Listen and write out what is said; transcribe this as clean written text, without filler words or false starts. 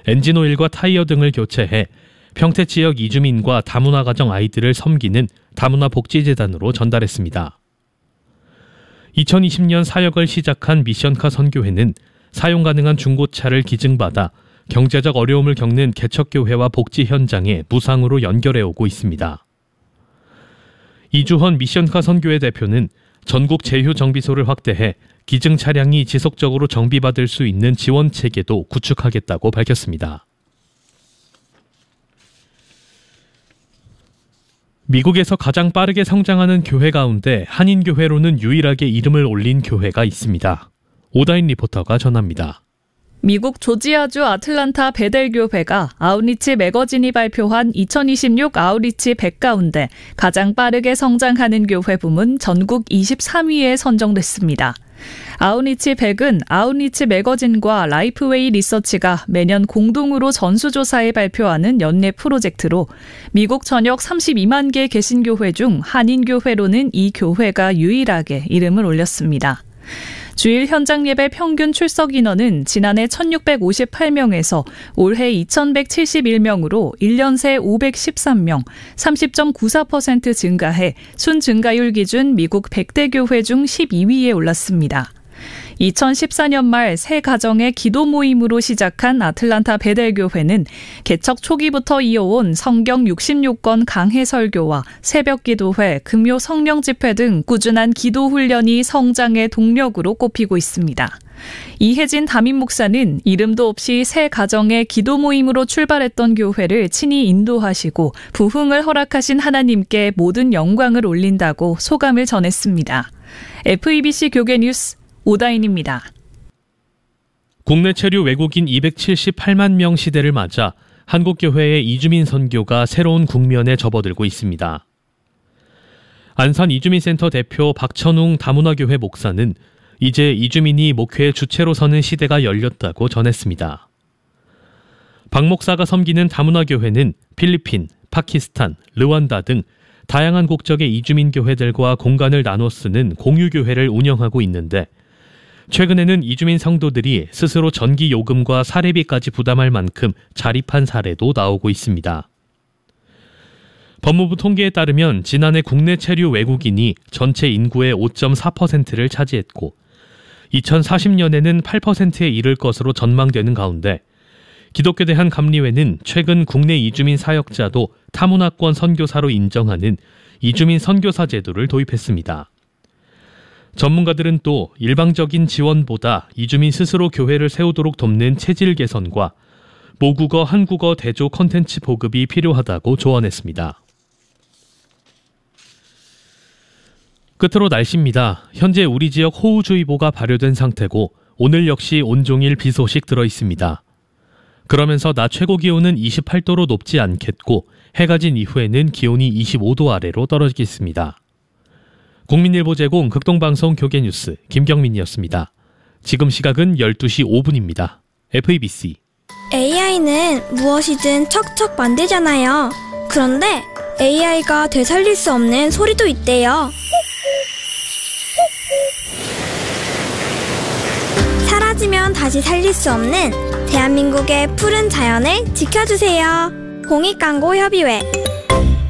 엔진오일과 타이어 등을 교체해 평택 지역 이주민과 다문화 가정 아이들을 섬기는 다문화 복지재단으로 전달했습니다. 2020년 사역을 시작한 미션카 선교회는 사용 가능한 중고차를 기증받아 경제적 어려움을 겪는 개척교회와 복지 현장에 무상으로 연결해 오고 있습니다. 이주헌 미션카 선교회 대표는 전국 제휴 정비소를 확대해 기증 차량이 지속적으로 정비받을 수 있는 지원 체계도 구축하겠다고 밝혔습니다. 미국에서 가장 빠르게 성장하는 교회 가운데 한인교회로는 유일하게 이름을 올린 교회가 있습니다. 오다인 리포터가 전합니다. 미국 조지아주 아틀란타 베델교회가 아웃리치 매거진이 발표한 2026 아웃리치 100 가운데 가장 빠르게 성장하는 교회 부문 전국 23위에 선정됐습니다. 아웃리치 100은 아웃리치 매거진과 라이프웨이 리서치가 매년 공동으로 전수조사에 발표하는 연례 프로젝트로 미국 전역 32만 개 개신교회 중 한인교회로는 이 교회가 유일하게 이름을 올렸습니다. 주일 현장 예배 평균 출석 인원은 지난해 1,658명에서 올해 2,171명으로 1년 새 513명, 30.94% 증가해 순증가율 기준 미국 100대 교회 중 12위에 올랐습니다. 2014년 말 새 가정의 기도 모임으로 시작한 아틀란타 베델교회는 개척 초기부터 이어온 성경 66권 강해 설교와 새벽 기도회, 금요 성령 집회 등 꾸준한 기도 훈련이 성장의 동력으로 꼽히고 있습니다. 이혜진 담임 목사는 이름도 없이 새 가정의 기도 모임으로 출발했던 교회를 친히 인도하시고 부흥을 허락하신 하나님께 모든 영광을 올린다고 소감을 전했습니다. FEBC 교계 뉴스 오다인입니다. 국내 체류 외국인 278만 명 시대를 맞아 한국교회의 이주민 선교가 새로운 국면에 접어들고 있습니다. 안산 이주민센터 대표 박천웅 다문화교회 목사는 이제 이주민이 목회의 주체로 서는 시대가 열렸다고 전했습니다. 박 목사가 섬기는 다문화교회는 필리핀, 파키스탄, 르완다 등 다양한 국적의 이주민 교회들과 공간을 나눠 쓰는 공유교회를 운영하고 있는데 최근에는 이주민 성도들이 스스로 전기 요금과 사례비까지 부담할 만큼 자립한 사례도 나오고 있습니다. 법무부 통계에 따르면 지난해 국내 체류 외국인이 전체 인구의 5.4%를 차지했고 2040년에는 8%에 이를 것으로 전망되는 가운데 기독교 대한감리회는 최근 국내 이주민 사역자도 타문화권 선교사로 인정하는 이주민 선교사 제도를 도입했습니다. 전문가들은 또 일방적인 지원보다 이주민 스스로 교회를 세우도록 돕는 체질 개선과 모국어, 한국어 대조 콘텐츠 보급이 필요하다고 조언했습니다. 끝으로 날씨입니다. 현재 우리 지역 호우주의보가 발효된 상태고 오늘 역시 온종일 비 소식 들어있습니다. 그러면서 낮 최고 기온은 28도로 높지 않겠고 해가 진 이후에는 기온이 25도 아래로 떨어지겠습니다. 국민일보 제공 극동방송 교계뉴스 김경민이었습니다. 지금 시각은 12시 5분입니다. FEBC AI는 무엇이든 척척 만들잖아요. 그런데 AI가 되살릴 수 없는 소리도 있대요. 사라지면 다시 살릴 수 없는 대한민국의 푸른 자연을 지켜주세요. 공익광고협의회